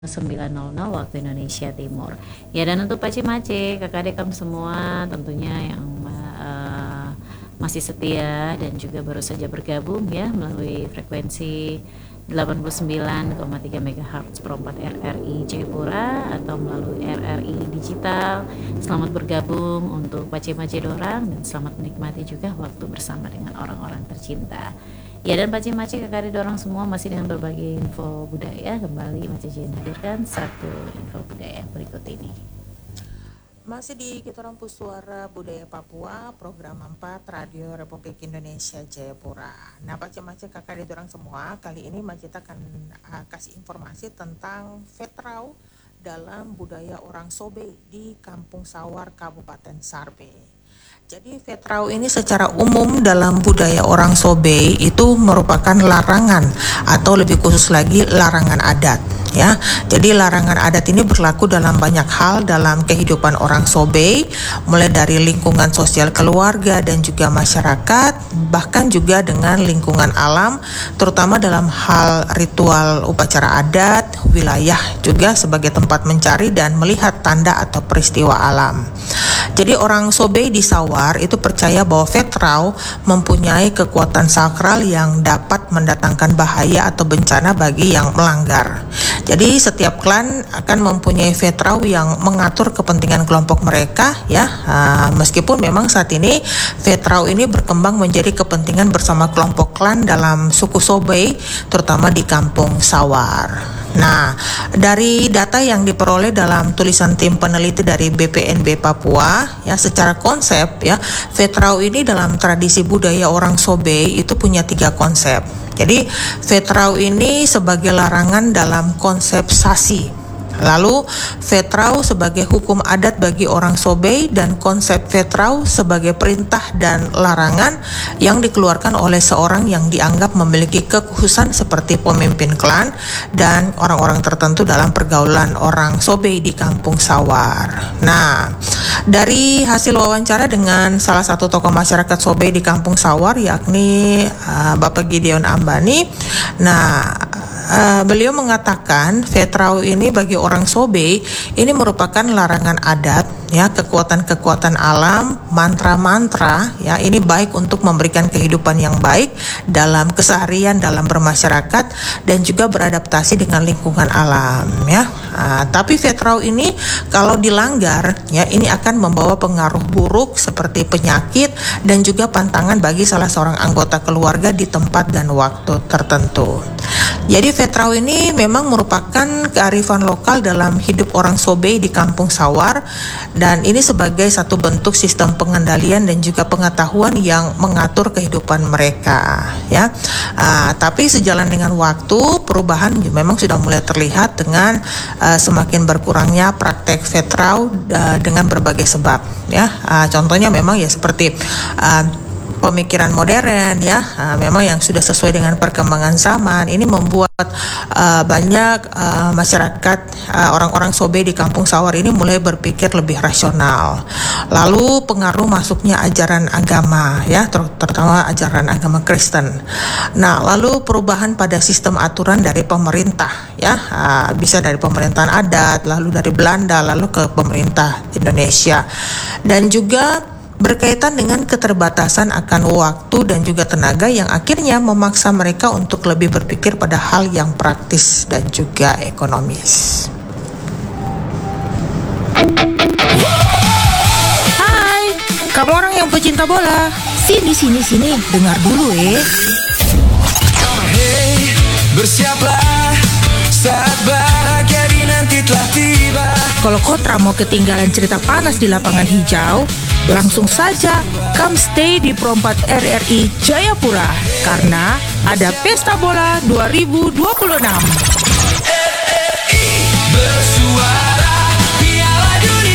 9.00 waktu Indonesia Timur. Ya, dan untuk Pace-Mace, kakak adik kamu semua tentunya yang masih setia dan juga baru saja bergabung ya melalui frekuensi 89,3 MHz perempat RRI Jayapura atau melalui RRI Digital. Selamat bergabung untuk Pace-Mace Dorang dan selamat menikmati juga waktu bersama dengan orang-orang tercinta. Ya, dan Pace-Mace kakak adik dorang semua masih dengan berbagai info budaya. Kembali Mace Jin hadirkan satu info budaya berikut ini. Masih di Kita Rampu Suara Budaya Papua, program 4 Radio Republik Indonesia Jayapura. Nah, Pace-Mace kakak adik dorang semua, kali ini Mace akan kasih informasi tentang Fetrau dalam budaya orang Sobe di Kampung Sawar, Kabupaten Sarbe. Jadi Fetrau ini secara umum dalam budaya orang Sobe itu merupakan larangan atau lebih khusus lagi larangan adat ya. Jadi larangan adat ini berlaku dalam banyak hal dalam kehidupan orang Sobe, mulai dari lingkungan sosial keluarga dan juga masyarakat, bahkan juga dengan lingkungan alam, terutama dalam hal ritual upacara adat, wilayah juga sebagai tempat mencari dan melihat tanda atau peristiwa alam. Jadi orang Sobe di Sawar itu percaya bahwa Fetrau mempunyai kekuatan sakral yang dapat mendatangkan bahaya atau bencana bagi yang melanggar. Jadi setiap klan akan mempunyai Fetrau yang mengatur kepentingan kelompok mereka ya. Meskipun memang saat ini Fetrau ini berkembang menjadi kepentingan bersama kelompok klan dalam suku Sobe, terutama di Kampung Sawar. Nah, dari data yang diperoleh dalam tulisan tim peneliti dari BPNB Papua, ya secara konsep ya, Fetrau ini dalam tradisi budaya orang Sobe itu punya 3 konsep. Jadi, Fetrau ini sebagai larangan dalam konsep sasi. Lalu Fetrau sebagai hukum adat bagi orang Sobe dan konsep Fetrau sebagai perintah dan larangan yang dikeluarkan oleh seorang yang dianggap memiliki kekhususan seperti pemimpin klan dan orang-orang tertentu dalam pergaulan orang Sobe di Kampung Sawar. Nah, dari hasil wawancara dengan salah satu tokoh masyarakat Sobe di Kampung Sawar yakni Bapak Gideon Ambani. Nah, beliau mengatakan Fetrau ini bagi orang Sobe ini merupakan larangan adat ya, kekuatan-kekuatan alam, mantra-mantra ya, ini baik untuk memberikan kehidupan yang baik dalam keseharian, dalam bermasyarakat dan juga beradaptasi dengan lingkungan alam ya. Tapi Fetrau ini kalau dilanggar ya, ini akan membawa pengaruh buruk seperti penyakit dan juga pantangan bagi salah seorang anggota keluarga di tempat dan waktu tertentu. Jadi Fetrau ini memang merupakan kearifan lokal dalam hidup orang Sobe di Kampung Sawar dan ini sebagai satu bentuk sistem pengendalian dan juga pengetahuan yang mengatur kehidupan mereka ya. Tapi sejalan dengan waktu perubahan memang sudah mulai terlihat dengan semakin berkurangnya praktek Fetrau dengan berbagai sebab ya. Contohnya memang ya seperti pemikiran modern ya, memang yang sudah sesuai dengan perkembangan zaman. Ini membuat banyak masyarakat orang-orang Sobe di Kampung Sawar ini mulai berpikir lebih rasional. Lalu pengaruh masuknya ajaran agama ya, terutama ajaran agama Kristen. Nah, lalu perubahan pada sistem aturan dari pemerintah ya, bisa dari pemerintahan adat, lalu dari Belanda, lalu ke pemerintah Indonesia. Dan juga berkaitan dengan keterbatasan akan waktu dan juga tenaga yang akhirnya memaksa mereka untuk lebih berpikir pada hal yang praktis dan juga ekonomis. Hai, kamu orang yang pecinta bola. Sini, dengar dulu Hey, bersiaplah, saat bahagia dinanti telah tiba. Kalau Kotra mau ketinggalan cerita panas di lapangan hijau, langsung saja come stay di Perompat RRI Jayapura karena ada Pesta Bola 2026. RRI bersuara, Piala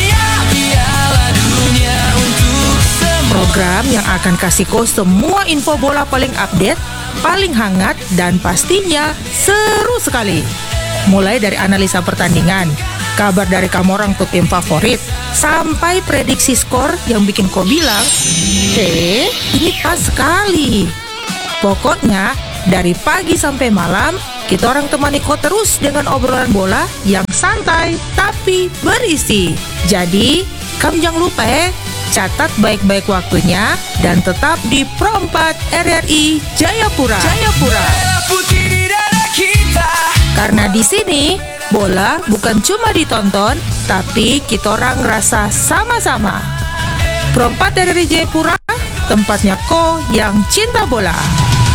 Dunia untuk semua. Program yang akan kasih kau semua info bola paling update, paling hangat dan pastinya seru sekali. Mulai dari analisa pertandingan, kabar dari kamu orang tuh tim favorit, sampai prediksi skor yang bikin kau bilang, ini pas sekali. Pokoknya Dari pagi sampai malam, kita orang temani kau terus dengan obrolan bola yang santai tapi berisi. Jadi, kamu jangan lupa catat baik-baik waktunya dan tetap di Pro 4 RRI Jayapura. Merah putih di dada kita. Karena di sini bola bukan cuma ditonton, tapi kita orang rasa sama-sama. Pro 4 RRI Jayapura, tempatnya kau yang cinta bola.